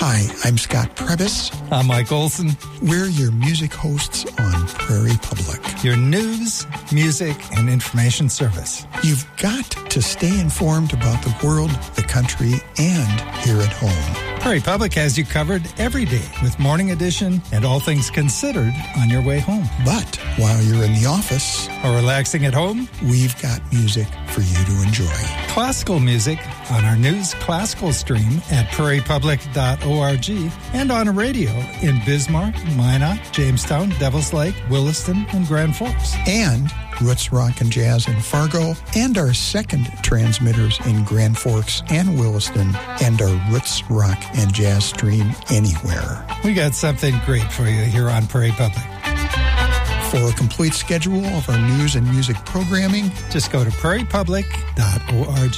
Hi, I'm Scott Prebis. I'm Mike Olson. We're your music hosts on Prairie Public. Your news, music, and information service. You've got to stay informed about the world, the country, and here at home. Prairie Public has you covered every day with Morning Edition and All Things Considered on your way home. But while you're in the office or relaxing at home, we've got music for you to enjoy. Classical music on our news classical stream at prairiepublic.org and on radio in Bismarck, Minot, Jamestown, Devils Lake, Williston, and Grand Forks. And Roots Rock and Jazz in Fargo, and our second transmitters in Grand Forks and Williston, and our Roots Rock and Jazz stream anywhere. We got something great for you here on Prairie Public. For a complete schedule of our news and music programming, just go to prairiepublic.org.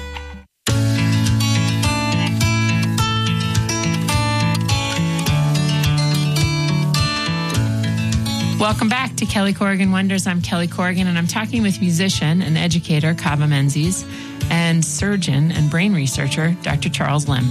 Welcome back to Kelly Corrigan Wonders. I'm Kelly Corrigan, and I'm talking with musician and educator Kava Menzies and surgeon and brain researcher Dr. Charles Lim.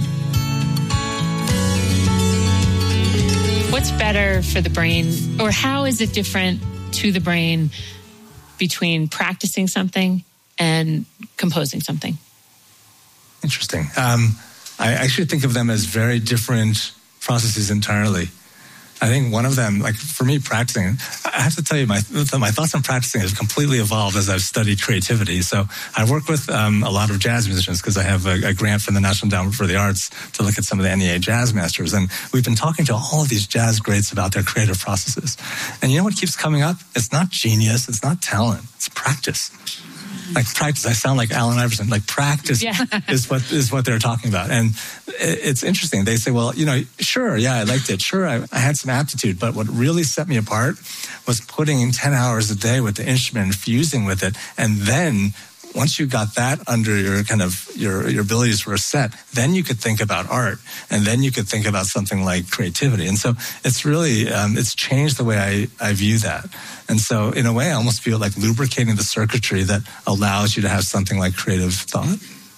What's better for the brain, or how is it different to the brain between practicing something and composing something? Interesting. I actually think of them as very different processes entirely. I think one of them, like for me, practicing, I have to tell you, my thoughts on practicing have completely evolved as I've studied creativity. So I work with a lot of jazz musicians because I have a grant from the National Endowment for the Arts to look at some of the NEA jazz masters. And we've been talking to all of these jazz greats about their creative processes. And you know what keeps coming up? It's not genius. It's not talent. It's practice. Like practice, I sound like Allen Iverson. Like practice is what they're talking about, and it's interesting. They say, "Well, you know, sure, yeah, I liked it. Sure, I had some aptitude, but what really set me apart was putting in 10 hours a day with the instrument and fusing with it, and then." Once you got that under your kind of your abilities were set, then you could think about art, and then you could think about something like creativity. And so it's really it's changed the way I view that. And so in a way, I almost feel like lubricating the circuitry that allows you to have something like creative thought.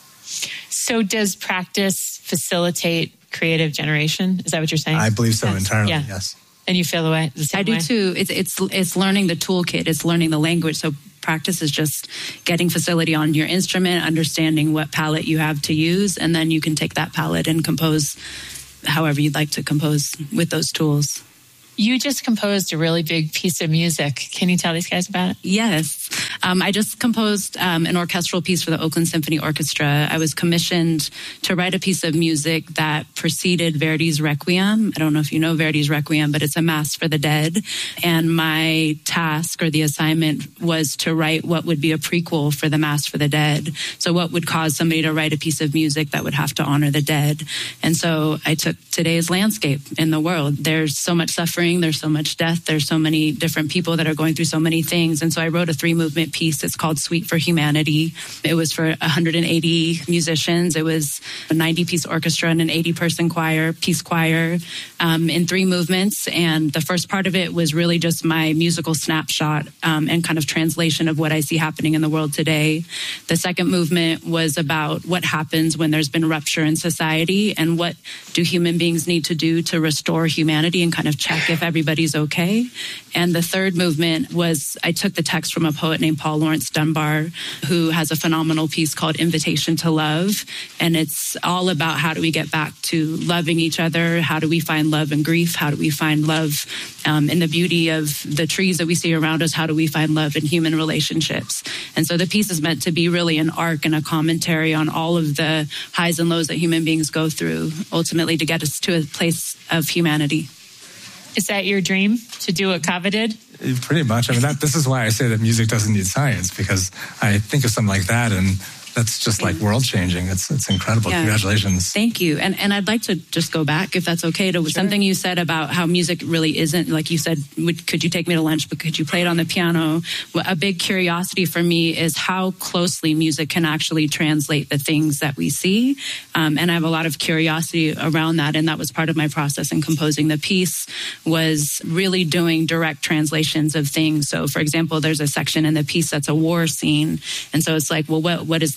So does practice facilitate creative generation? Is that what you're saying? I believe so entirely. Yeah. Yes. And you feel the same way? I do too. It's learning the toolkit. It's learning the language. So practice is just getting facility on your instrument, understanding what palette you have to use, and then you can take that palette and compose however you'd like to compose with those tools. You just composed a really big piece of music. Can you tell these guys about it? Yes. I just composed an orchestral piece for the Oakland Symphony Orchestra. I was commissioned to write a piece of music that preceded Verdi's Requiem. I don't know if you know Verdi's Requiem, but it's a mass for the dead. And my task or the assignment was to write what would be a prequel for the Mass for the Dead. So what would cause somebody to write a piece of music that would have to honor the dead? And so I took today's landscape in the world. There's so much suffering. There's so much death. There's so many different people that are going through so many things. And so I wrote a 3-movement piece. It's called Suite for Humanity. It was for 180 musicians. It was a 90-piece orchestra and an 80-person peace choir in 3 movements. And the first part of it was really just my musical snapshot and kind of translation of what I see happening in the world today. The second movement was about what happens when there's been rupture in society and what do human beings need to do to restore humanity and kind of check if everybody's okay. And the third movement was I took the text from a poet named Paul Laurence Dunbar, who has a phenomenal piece called Invitation to Love. And it's all about how do we get back to loving each other? How do we find love in grief? How do we find love in the beauty of the trees that we see around us? How do we find love in human relationships? And so the piece is meant to be really an arc and a commentary on all of the highs and lows that human beings go through, ultimately to get us to a place of humanity. Is that your dream, to do what Kava did? Pretty much. I mean, this is why I say that music doesn't need science, because I think of something like that and that's just like world changing. It's incredible. Yeah. Congratulations. Thank you. And I'd like to just go back, if that's okay, to something you said about how music really isn't, like you said, could you take me to lunch, but could you play it on the piano? A big curiosity for me is how closely music can actually translate the things that we see. And I have a lot of curiosity around that. And that was part of my process in composing the piece, was really doing direct translations of things. So for example, there's a section in the piece that's a war scene. And so it's like, well, what is the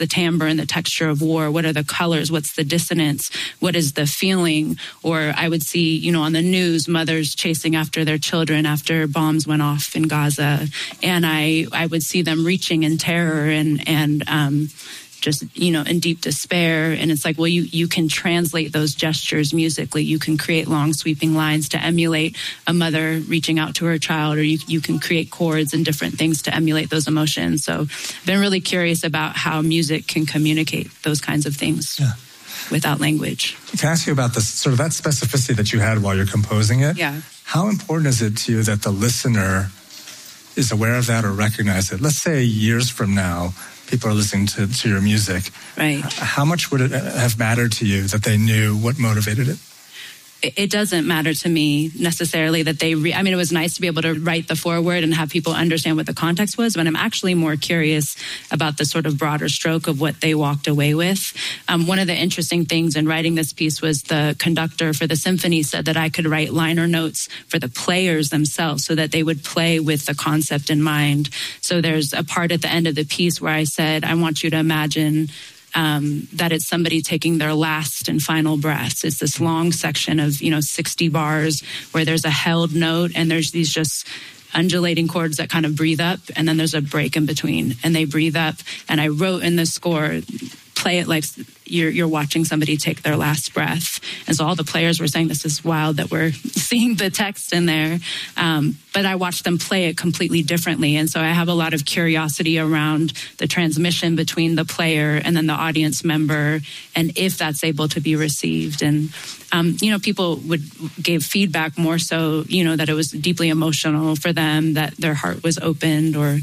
the timbre and the texture of war? What are the colors? What's the dissonance? What is the feeling? Or I would see, on the news, mothers chasing after their children after bombs went off in Gaza. And I would see them reaching in terror and just, in deep despair. And it's like, well, you can translate those gestures musically. You can create long sweeping lines to emulate a mother reaching out to her child, or you can create chords and different things to emulate those emotions. So I've been really curious about how music can communicate those kinds of things without language. Can I ask you about this, sort of that specificity that you had while you're composing it? Yeah. How important is it to you that the listener is aware of that or recognize it? Let's say years from now, people are listening to your music. Right. How much would it have mattered to you that they knew what motivated it? It doesn't matter to me necessarily that they it was nice to be able to write the foreword and have people understand what the context was, but I'm actually more curious about the sort of broader stroke of what they walked away with. One of the interesting things in writing this piece was the conductor for the symphony said that I could write liner notes for the players themselves so that they would play with the concept in mind. So there's a part at the end of the piece where I said, I want you to imagine that it's somebody taking their last and final breaths. It's this long section of, 60 bars where there's a held note and there's these just undulating chords that kind of breathe up, and then there's a break in between and they breathe up. And I wrote in the score, play it like you're watching somebody take their last breath. And so all the players were saying, this is wild that we're seeing the text in there. But I watched them play it completely differently. And so I have a lot of curiosity around the transmission between the player and then the audience member, and if that's able to be received. And, people gave feedback more so, that it was deeply emotional for them, that their heart was opened, or,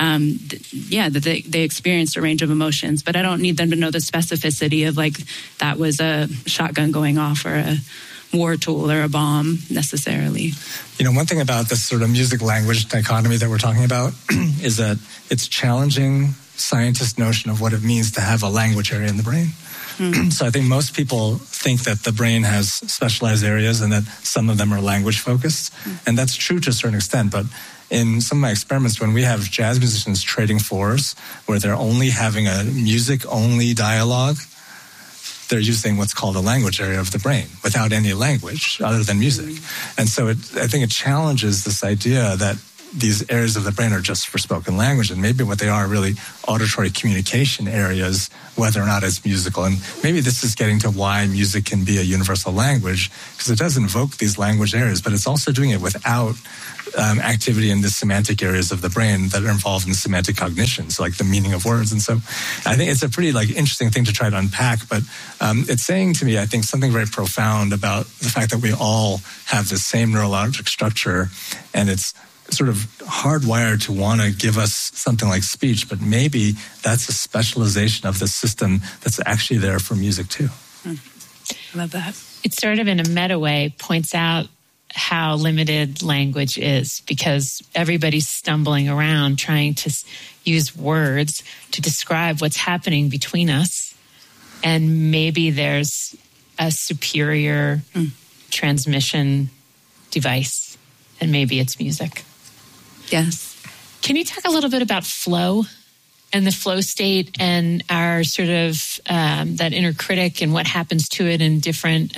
that they experienced a range of emotions. But I don't need them to know the specificity of like that was a shotgun going off or a war tool or a bomb necessarily. One thing about this sort of music language dichotomy that we're talking about is that it's challenging scientists' notion of what it means to have a language area in the brain. So I think most people think that the brain has specialized areas and that some of them are language focused. And that's true to a certain extent. But in some of my experiments, when we have jazz musicians trading fours, where they're only having a music-only dialogue, they're using what's called a language area of the brain without any language other than music. And so I think it challenges this idea that these areas of the brain are just for spoken language, and maybe what they are really auditory communication areas, whether or not it's musical. And maybe this is getting to why music can be a universal language, because it does invoke these language areas, but it's also doing it without activity in the semantic areas of the brain that are involved in semantic cognition, so like the meaning of words. And so I think it's a pretty interesting thing to try to unpack, but it's saying to me, I think, something very profound about the fact that we all have the same neurologic structure, and it's sort of hardwired to want to give us something like speech, but maybe that's a specialization of the system that's actually there for music too. I love that. It sort of in a meta way points out how limited language is, because everybody's stumbling around trying to use words to describe what's happening between us. And maybe there's a superior transmission device, and maybe it's music. Yes. Can you talk a little bit about flow and the flow state and our sort of that inner critic and what happens to it in different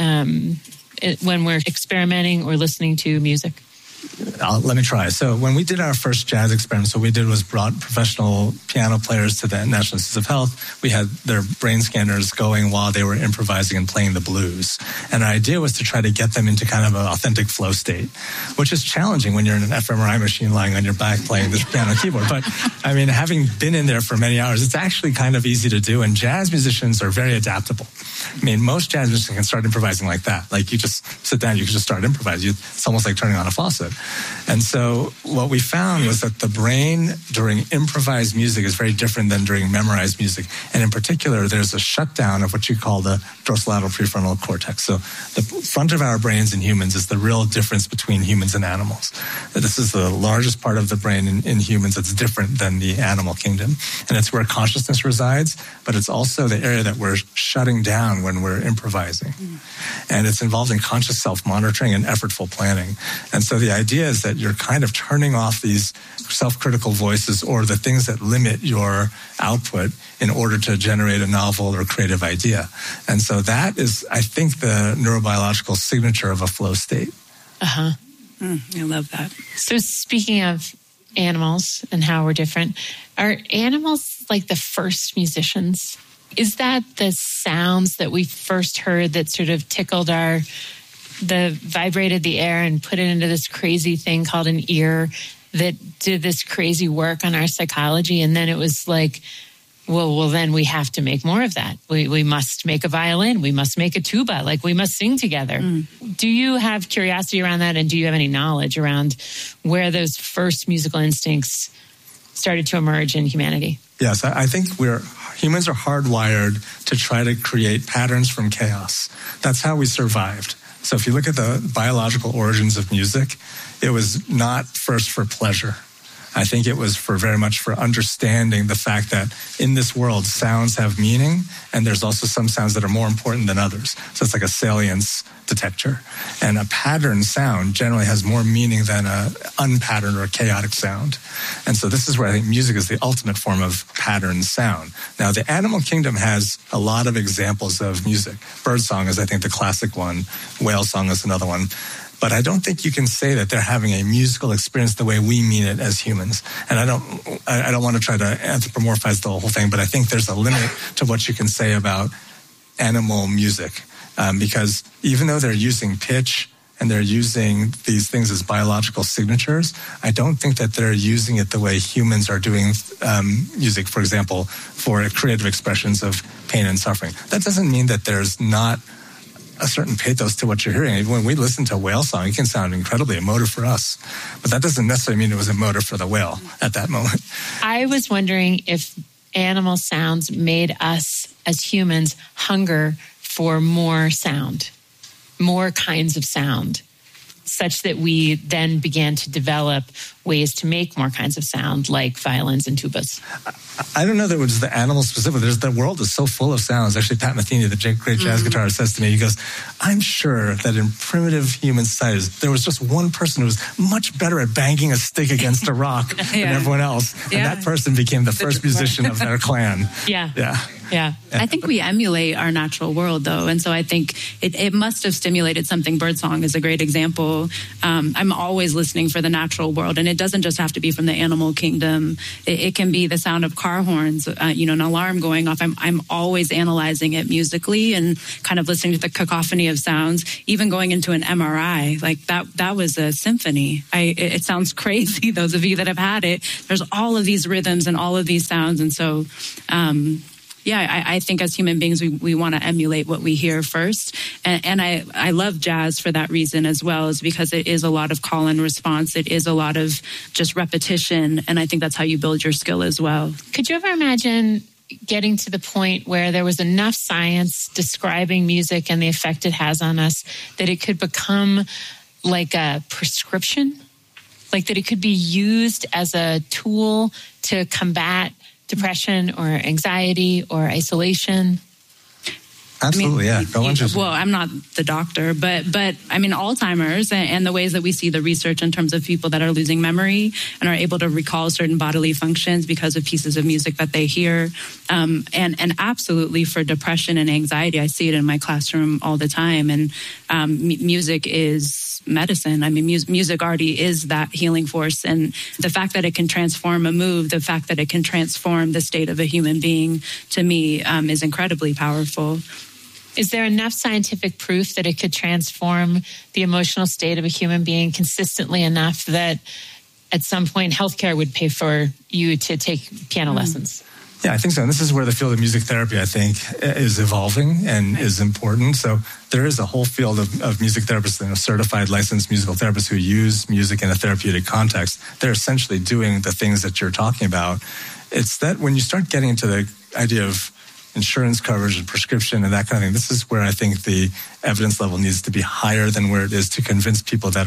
when we're experimenting or listening to music? Let me try. So when we did our first jazz experiment, so what we did was brought professional piano players to the National Institutes of Health. We had their brain scanners going while they were improvising and playing the blues. And our idea was to try to get them into kind of an authentic flow state, which is challenging when you're in an fMRI machine lying on your back playing this piano keyboard. But I mean, having been in there for many hours, it's actually kind of easy to do. And jazz musicians are very adaptable. I mean, most jazz musicians can start improvising like that. Like you just sit down, you can just start improvising. It's almost like turning on a faucet. And so what we found was that the brain during improvised music is very different than during memorized music. And in particular, there's a shutdown of what you call the dorsolateral prefrontal cortex. So the front of our brains in humans is the real difference between humans and animals. This is the largest part of the brain in humans that's different than the animal kingdom. And it's where consciousness resides, but it's also the area that we're shutting down when we're improvising. And it's involved in conscious self-monitoring and effortful planning. And so the idea idea is that you're kind of turning off these self-critical voices or the things that limit your output in order to generate a novel or creative idea. And so that is, I think, the neurobiological signature of a flow state. Uh-huh. I love that. So speaking of animals and how we're different, are animals like the first musicians? Is that the sounds that we first heard that sort of vibrated the air and put it into this crazy thing called an ear that did this crazy work on our psychology? And then it was like, well, then we have to make more of that. We must make a violin. We must make a tuba. Like, we must sing together. Do you have curiosity around that? And do you have any knowledge around where those first musical instincts started to emerge in humanity? Yes, I think humans are hardwired to try to create patterns from chaos. That's how we survived. So if you look at the biological origins of music, it was not first for pleasure. I think it was very much for understanding the fact that in this world, sounds have meaning, and there's also some sounds that are more important than others. So it's like a salience detector. And a patterned sound generally has more meaning than an unpatterned or a chaotic sound. And so this is where I think music is the ultimate form of patterned sound. Now, the animal kingdom has a lot of examples of music. Birdsong is, I think, the classic one. Whale song is another one. But I don't think you can say that they're having a musical experience the way we mean it as humans. And I don't want to try to anthropomorphize the whole thing, but I think there's a limit to what you can say about animal music. Because even though they're using pitch and they're using these things as biological signatures, I don't think that they're using it the way humans are doing music, for example, for creative expressions of pain and suffering. That doesn't mean that there's not a certain pathos to what you're hearing. When we listen to a whale song, it can sound incredibly emotive for us, but that doesn't necessarily mean it was emotive for the whale at that moment. I was wondering if animal sounds made us as humans hunger for more sound, more kinds of sound, such that we then began to develop ways to make more kinds of sound, like violins and tubas. I don't know that it was the animal specific. The world is so full of sounds. Actually, Pat Metheny, the great jazz guitarist, says to me, he goes, I'm sure that in primitive human societies, there was just one person who was much better at banging a stick against a rock than everyone else. And that person became the first musician of their clan. Yeah. I think we emulate our natural world, though. And so I think it must have stimulated something. Birdsong is a great example. I'm always listening for the natural world. And it doesn't just have to be from the animal kingdom. It can be the sound of car horns, an alarm going off. I'm always analyzing it musically and kind of listening to the cacophony of sounds, even going into an MRI. Like that was a symphony. It sounds crazy, those of you that have had it. There's all of these rhythms and all of these sounds. And so, I think as human beings, we want to emulate what we hear first. And I love jazz for that reason as well, is because it is a lot of call and response. It is a lot of just repetition. And I think that's how you build your skill as well. Could you ever imagine getting to the point where there was enough science describing music and the effect it has on us that it could become like a prescription? Like that it could be used as a tool to combat depression or anxiety or isolation? Absolutely, Go on. Well, I'm not the doctor, but I mean, Alzheimer's and the ways that we see the research in terms of people that are losing memory and are able to recall certain bodily functions because of pieces of music that they hear. And absolutely for depression and anxiety, I see it in my classroom all the time. And music is medicine. I mean, music already is that healing force. And the fact that it can transform a mood, the fact that it can transform the state of a human being, to me, is incredibly powerful. Is there enough scientific proof that it could transform the emotional state of a human being consistently enough that at some point healthcare would pay for you to take piano lessons? Yeah, I think so. And this is where the field of music therapy, I think, is evolving and is important. So there is a whole field of music therapists, certified licensed musical therapists who use music in a therapeutic context. They're essentially doing the things that you're talking about. It's that when you start getting into the idea of insurance coverage and prescription and that kind of thing, this is where I think the evidence level needs to be higher than where it is to convince people that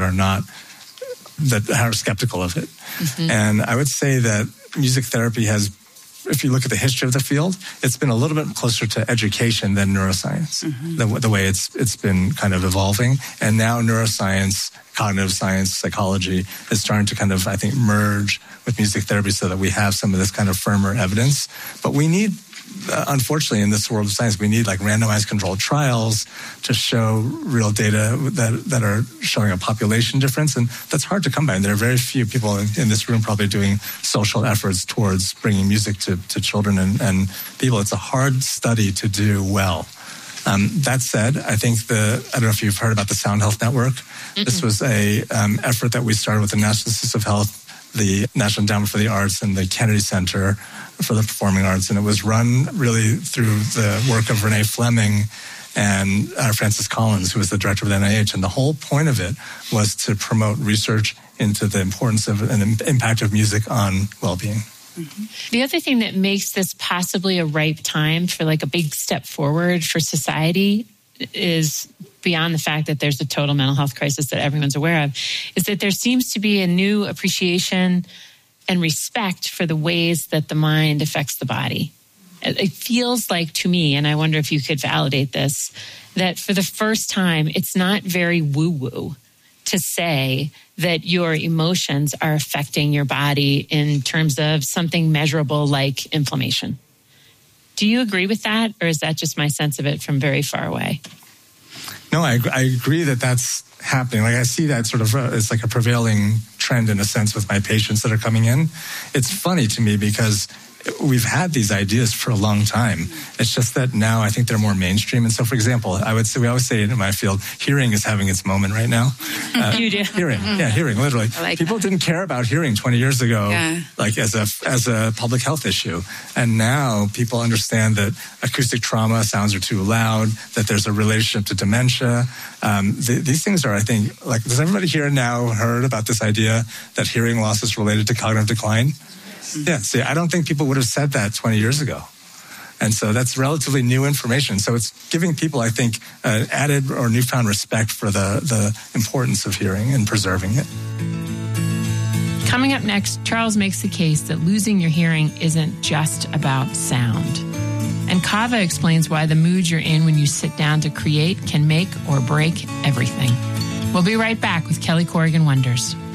are skeptical of it. Mm-hmm. And I would say that music therapy has if you look at the history of the field, it's been a little bit closer to education than neuroscience, the way it's been kind of evolving. And now neuroscience, cognitive science, psychology is starting to kind of, I think, merge with music therapy so that we have some of this kind of firmer evidence. But we need, unfortunately, in this world of science, we need like randomized controlled trials to show real data that are showing a population difference. And that's hard to come by. And there are very few people in this room probably doing social efforts towards bringing music to children and people. It's a hard study to do well. That said, I think I don't know if you've heard about the Sound Health Network. Mm-hmm. This was a effort that we started with the National Institutes of Health, the National Endowment for the Arts, and the Kennedy Center for the Performing Arts. And it was run really through the work of Renee Fleming and Francis Collins, who was the director of the NIH. And the whole point of it was to promote research into the importance of and the impact of music on well-being. Mm-hmm. The other thing that makes this possibly a ripe time for like a big step forward for society is, beyond the fact that there's a total mental health crisis that everyone's aware of, is that there seems to be a new appreciation and respect for the ways that the mind affects the body. It feels like to me, and I wonder if you could validate this, that for the first time, it's not very woo-woo to say that your emotions are affecting your body in terms of something measurable like inflammation. Do you agree with that, or is that just my sense of it from very far away? No, I agree that that's happening. Like I see that sort of, it's like a prevailing trend in a sense with my patients that are coming in. It's funny to me because we've had these ideas for a long time. It's just that now I think they're more mainstream. And so, for example, we always say in my field, hearing is having its moment right now. You do? Hearing, literally. Like people didn't care about hearing 20 years ago, like as a public health issue. And now people understand that acoustic trauma, sounds are too loud, that there's a relationship to dementia. These things are, I think, like, does everybody here now heard about this idea that hearing loss is related to cognitive decline? Yeah, see, I don't think people would have said that 20 years ago. And so that's relatively new information. So it's giving people, I think, added or newfound respect for the importance of hearing and preserving it. Coming up next, Charles makes the case that losing your hearing isn't just about sound. And Kava explains why the mood you're in when you sit down to create can make or break everything. We'll be right back with Kelly Corrigan Wonders.